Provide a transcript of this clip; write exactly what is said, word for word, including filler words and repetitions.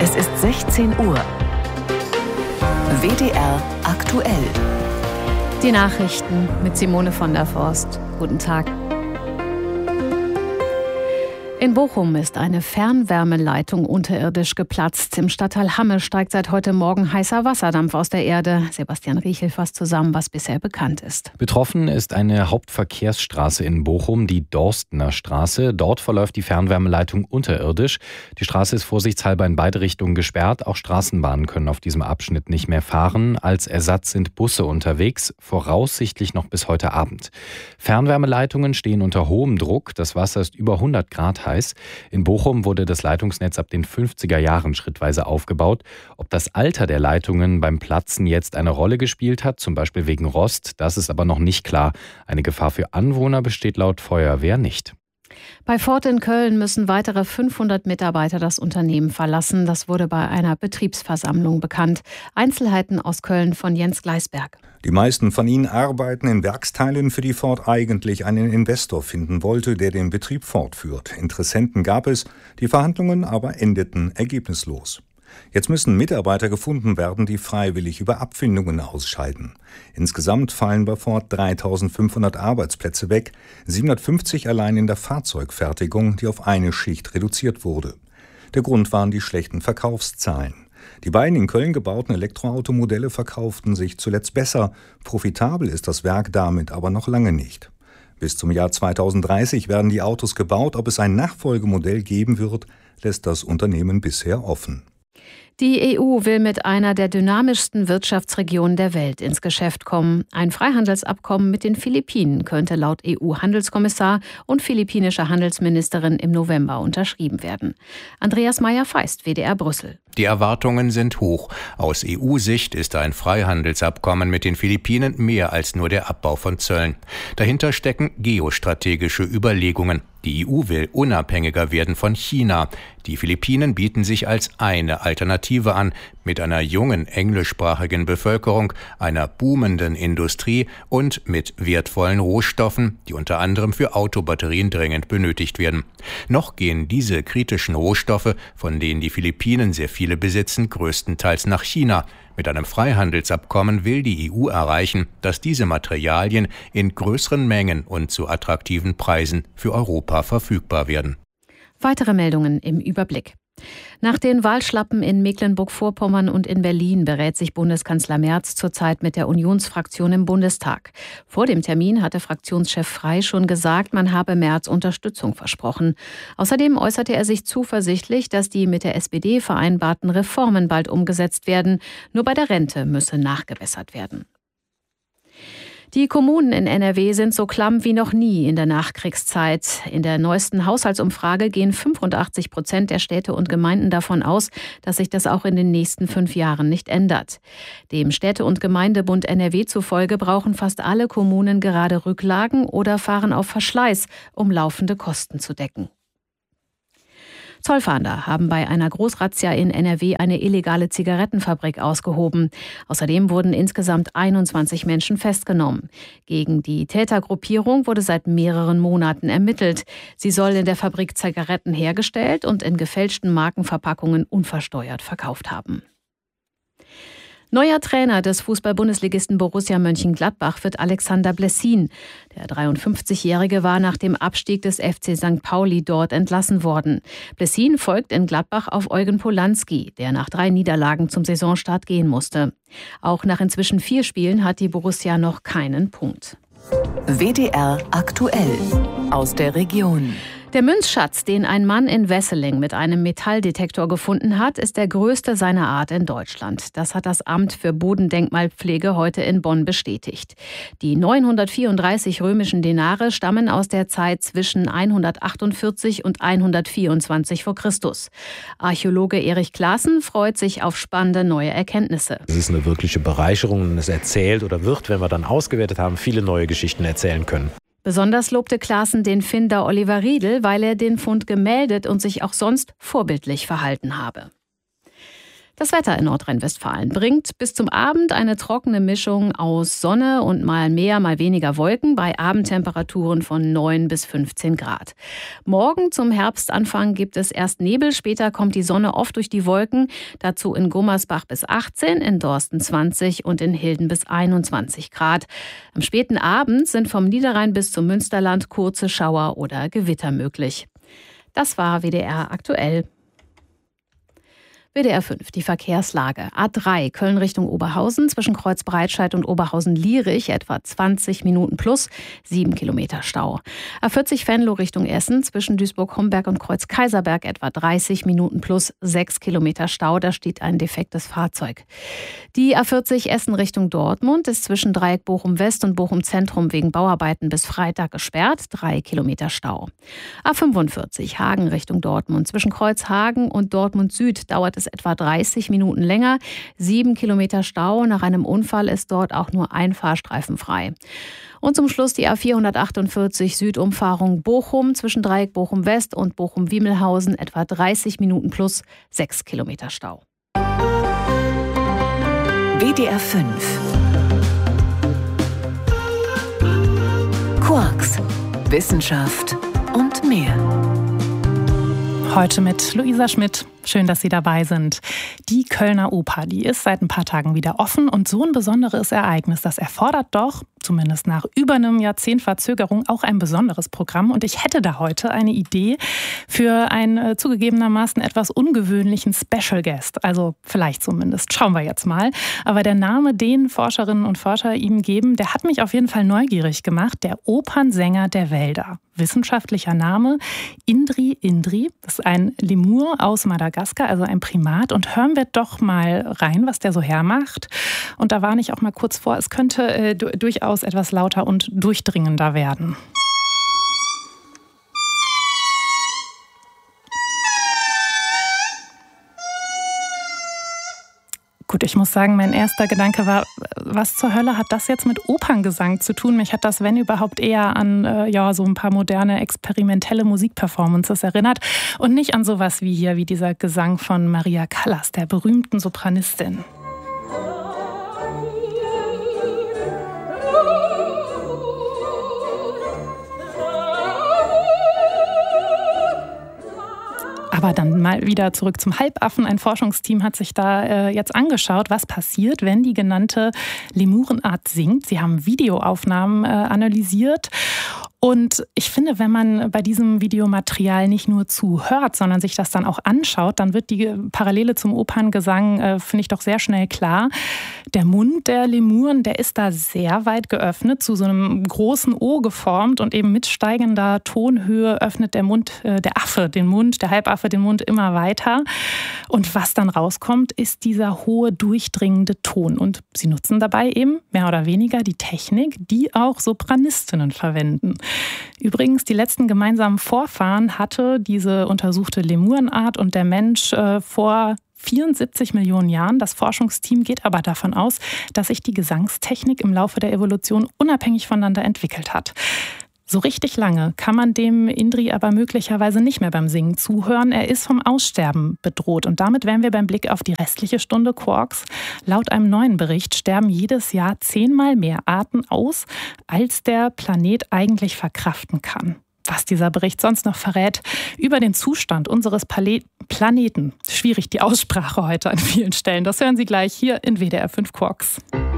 Es ist sechzehn Uhr. W D R aktuell. Die Nachrichten mit Simone von der Forst. Guten Tag. In Bochum ist eine Fernwärmeleitung unterirdisch geplatzt. Im Stadtteil Hamme steigt seit heute Morgen heißer Wasserdampf aus der Erde. Sebastian Riechel fasst zusammen, was bisher bekannt ist. Betroffen ist eine Hauptverkehrsstraße in Bochum, die Dorstener Straße. Dort verläuft die Fernwärmeleitung unterirdisch. Die Straße ist vorsichtshalber in beide Richtungen gesperrt. Auch Straßenbahnen können auf diesem Abschnitt nicht mehr fahren. Als Ersatz sind Busse unterwegs, voraussichtlich noch bis heute Abend. Fernwärmeleitungen stehen unter hohem Druck. Das Wasser ist über hundert Grad heiß. In Bochum wurde das Leitungsnetz ab den fünfziger Jahren schrittweise aufgebaut. Ob das Alter der Leitungen beim Platzen jetzt eine Rolle gespielt hat, zum Beispiel wegen Rost, das ist aber noch nicht klar. Eine Gefahr für Anwohner besteht laut Feuerwehr nicht. Bei Ford in Köln müssen weitere fünfhundert Mitarbeiter das Unternehmen verlassen. Das wurde bei einer Betriebsversammlung bekannt. Einzelheiten aus Köln von Jens Gleisberg. Die meisten von ihnen arbeiten in Werksteilen, für die Ford eigentlich einen Investor finden wollte, der den Betrieb fortführt. Interessenten gab es, die Verhandlungen aber endeten ergebnislos. Jetzt müssen Mitarbeiter gefunden werden, die freiwillig über Abfindungen ausscheiden. Insgesamt fallen bei Ford dreitausendfünfhundert Arbeitsplätze weg, siebenhundertfünfzig allein in der Fahrzeugfertigung, die auf eine Schicht reduziert wurde. Der Grund waren die schlechten Verkaufszahlen. Die beiden in Köln gebauten Elektroautomodelle verkauften sich zuletzt besser. Profitabel ist das Werk damit aber noch lange nicht. Bis zum Jahr zweitausenddreißig werden die Autos gebaut. Ob es ein Nachfolgemodell geben wird, lässt das Unternehmen bisher offen. Die E U will mit einer der dynamischsten Wirtschaftsregionen der Welt ins Geschäft kommen. Ein Freihandelsabkommen mit den Philippinen könnte laut E U-Handelskommissar und philippinischer Handelsministerin im November unterschrieben werden. Andreas Meyer-Feist, W D R Brüssel. Die Erwartungen sind hoch. Aus E U-Sicht ist ein Freihandelsabkommen mit den Philippinen mehr als nur der Abbau von Zöllen. Dahinter stecken geostrategische Überlegungen. Die E U will unabhängiger werden von China. Die Philippinen bieten sich als eine Alternative an, mit einer jungen englischsprachigen Bevölkerung, einer boomenden Industrie und mit wertvollen Rohstoffen, die unter anderem für Autobatterien dringend benötigt werden. Noch gehen diese kritischen Rohstoffe, von denen die Philippinen sehr viele besitzen, größtenteils nach China. Mit einem Freihandelsabkommen will die E U erreichen, dass diese Materialien in größeren Mengen und zu attraktiven Preisen für Europa verfügbar werden. Weitere Meldungen im Überblick. Nach den Wahlschlappen in Mecklenburg-Vorpommern und in Berlin berät sich Bundeskanzler Merz zurzeit mit der Unionsfraktion im Bundestag. Vor dem Termin hatte Fraktionschef Frey schon gesagt, man habe Merz Unterstützung versprochen. Außerdem äußerte er sich zuversichtlich, dass die mit der S P D vereinbarten Reformen bald umgesetzt werden. Nur bei der Rente müsse nachgebessert werden. Die Kommunen in N R W sind so klamm wie noch nie in der Nachkriegszeit. In der neuesten Haushaltsumfrage gehen fünfundachtzig Prozent der Städte und Gemeinden davon aus, dass sich das auch in den nächsten fünf Jahren nicht ändert. Dem Städte- und Gemeindebund N R W zufolge brauchen fast alle Kommunen gerade Rücklagen oder fahren auf Verschleiß, um laufende Kosten zu decken. Zollfahnder haben bei einer Großrazzia in N R W eine illegale Zigarettenfabrik ausgehoben. Außerdem wurden insgesamt einundzwanzig Menschen festgenommen. Gegen die Tätergruppierung wurde seit mehreren Monaten ermittelt. Sie soll in der Fabrik Zigaretten hergestellt und in gefälschten Markenverpackungen unversteuert verkauft haben. Neuer Trainer des Fußball-Bundesligisten Borussia Mönchengladbach wird Alexander Blessin. Der dreiundfünfzigjährige war nach dem Abstieg des F C Sankt Pauli dort entlassen worden. Blessin folgt in Gladbach auf Eugen Polanski, der nach drei Niederlagen zum Saisonstart gehen musste. Auch nach inzwischen vier Spielen hat die Borussia noch keinen Punkt. W D R aktuell aus der Region. Der Münzschatz, den ein Mann in Wesseling mit einem Metalldetektor gefunden hat, ist der größte seiner Art in Deutschland. Das hat das Amt für Bodendenkmalpflege heute in Bonn bestätigt. Die neunhundertvierunddreißig römischen Denare stammen aus der Zeit zwischen hundertachtundvierzig und hundertvierundzwanzig vor Christus. Archäologe Erich Klaassen freut sich auf spannende neue Erkenntnisse. Es ist eine wirkliche Bereicherung und es erzählt oder wird, wenn wir dann ausgewertet haben, viele neue Geschichten erzählen können. Besonders lobte Klaassen den Finder Oliver Riedel, weil er den Fund gemeldet und sich auch sonst vorbildlich verhalten habe. Das Wetter in Nordrhein-Westfalen bringt bis zum Abend eine trockene Mischung aus Sonne und mal mehr, mal weniger Wolken bei Abendtemperaturen von neun bis fünfzehn Grad. Morgen zum Herbstanfang gibt es erst Nebel, später kommt die Sonne oft durch die Wolken. Dazu in Gummersbach bis achtzehn, in Dorsten zwanzig und in Hilden bis einundzwanzig Grad. Am späten Abend sind vom Niederrhein bis zum Münsterland kurze Schauer oder Gewitter möglich. Das war W D R aktuell. W D R fünf, die Verkehrslage. A drei, Köln Richtung Oberhausen, zwischen Kreuzbreitscheid und Oberhausen-Lierich, etwa zwanzig Minuten plus, sieben Kilometer Stau. A vierzig, Venlo Richtung Essen, zwischen Duisburg-Homberg und Kreuz-Kaiserberg, etwa dreißig Minuten plus, sechs Kilometer Stau, da steht ein defektes Fahrzeug. Die A vierzig, Essen Richtung Dortmund, ist zwischen Dreieck Bochum-West und Bochum-Zentrum wegen Bauarbeiten bis Freitag gesperrt, drei Kilometer Stau. A fünfundvierzig, Hagen Richtung Dortmund, zwischen Kreuzhagen und Dortmund-Süd dauert es etwa dreißig Minuten länger. Sieben Kilometer Stau. Nach einem Unfall ist dort auch nur ein Fahrstreifen frei. Und zum Schluss die A vierhundertachtundvierzig Südumfahrung Bochum zwischen Dreieck Bochum-West und Bochum-Wiemelhausen. Etwa dreißig Minuten plus sechs Kilometer Stau. W D R fünf. Quarks, Wissenschaft und mehr. Heute mit Luisa Schmidt. Schön, dass Sie dabei sind. Die Kölner Oper, die ist seit ein paar Tagen wieder offen und so ein besonderes Ereignis, das erfordert doch, zumindest nach über einem Jahrzehnt Verzögerung, auch ein besonderes Programm. Und ich hätte da heute eine Idee für einen äh, zugegebenermaßen etwas ungewöhnlichen Special Guest. Also vielleicht zumindest. Schauen wir jetzt mal. Aber der Name, den Forscherinnen und Forscher ihm geben, der hat mich auf jeden Fall neugierig gemacht. Der Opernsänger der Wälder. Wissenschaftlicher Name Indri Indri. Das ist ein Lemur aus Madagaskar, also ein Primat. Und hören wir doch mal rein, was der so hermacht. Und da warne ich auch mal kurz vor, es könnte äh, du- durchaus etwas lauter und durchdringender werden. Gut, ich muss sagen, mein erster Gedanke war, was zur Hölle hat das jetzt mit Operngesang zu tun? Mich hat das, wenn überhaupt, eher an äh, ja, so ein paar moderne, experimentelle Musikperformances erinnert und nicht an sowas wie hier, wie dieser Gesang von Maria Callas, der berühmten Sopranistin. Aber dann mal wieder zurück zum Halbaffen. Ein Forschungsteam hat sich da äh, jetzt angeschaut, was passiert, wenn die genannte Lemurenart singt. Sie haben Videoaufnahmen äh, analysiert. Und ich finde, wenn man bei diesem Videomaterial nicht nur zuhört, sondern sich das dann auch anschaut, dann wird die Parallele zum Operngesang, äh, finde ich, doch sehr schnell klar. Der Mund der Lemuren, der ist da sehr weit geöffnet, zu so einem großen O geformt und eben mit steigender Tonhöhe öffnet der Mund, äh, der Affe den Mund, der Halbaffe den Mund immer weiter. Und was dann rauskommt, ist dieser hohe, durchdringende Ton. Und sie nutzen dabei eben mehr oder weniger die Technik, die auch Sopranistinnen verwenden. Übrigens, die letzten gemeinsamen Vorfahren hatte diese untersuchte Lemurenart und der Mensch äh, vor vierundsiebzig Millionen Jahren. Das Forschungsteam geht aber davon aus, dass sich die Gesangstechnik im Laufe der Evolution unabhängig voneinander entwickelt hat. So richtig lange kann man dem Indri aber möglicherweise nicht mehr beim Singen zuhören. Er ist vom Aussterben bedroht. Und damit wären wir beim Blick auf die restliche Stunde Quarks. Laut einem neuen Bericht sterben jedes Jahr zehnmal mehr Arten aus, als der Planet eigentlich verkraften kann. Was dieser Bericht sonst noch verrät über den Zustand unseres Pale- Planeten. Schwierig die Aussprache heute an vielen Stellen. Das hören Sie gleich hier in W D R fünf Quarks.